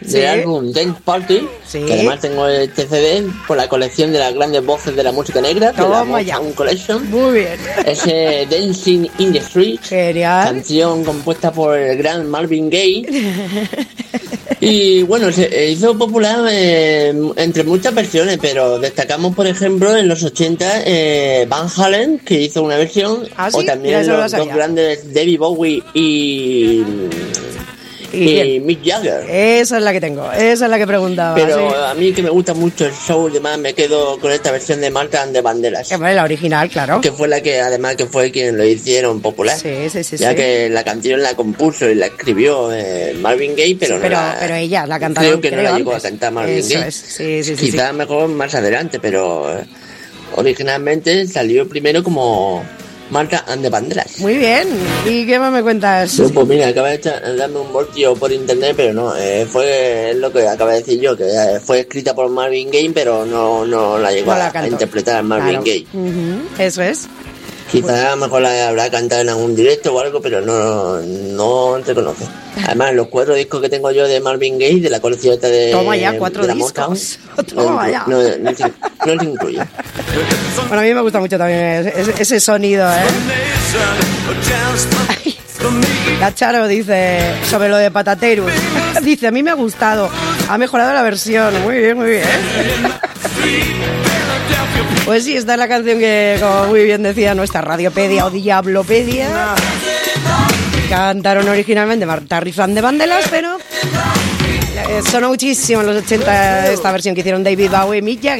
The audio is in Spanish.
del álbum Dance Party, que además tengo este CD por la colección de las grandes voces de la música negra, de la Motown Collection. Muy bien. Ese Dancing in the Street, canción compuesta por el gran Marvin Gaye. Y bueno, se hizo popular entre muchas versiones, pero destacamos, por ejemplo, en los 80 Van Halen, que hizo una versión, o también los dos grandes David Bowie y Mick Jagger. Esa es la que tengo, esa es la que preguntaba. Pero a mí, que me gusta mucho el show y demás, me quedo con esta versión de Marta and the Vandellas. Que fue la original, claro. Que fue la que, además, que fue quien lo hicieron popular. Ya que la canción la compuso y la escribió Marvin Gaye, pero ella la cantaba. Creo que no la llegó a cantar Marvin Gaye. Quizás mejor más adelante, pero originalmente salió primero como Marta and the Vandellas. Muy bien. ¿Y qué más me cuentas? Pues mira, acaba de darme un voltio por internet, pero no, fue lo que acaba de decir yo, que fue escrita por Marvin Gaye, pero no la llegó a interpretar Marvin Gaye. Eso es. Quizás mejor la habrá cantado en algún directo o algo, pero no se conoce. Además, los 4 discos que tengo yo de Marvin Gaye, de la colección de... Toma ya, 4 discos. Toma ya. No se incluye. Bueno, a mí me gusta mucho también ese sonido, ¿eh? Ay, la Charo dice sobre lo de Pataterus. Dice, a mí me ha gustado. Ha mejorado la versión. Muy bien, muy bien. Pues sí, esta es la canción que, como muy bien decía nuestra Radiopedia o Diablopedia, cantaron originalmente Marta and the Vandellas, pero sonó muchísimo en los 80 esta versión que hicieron David Bowie y Mick Jagger.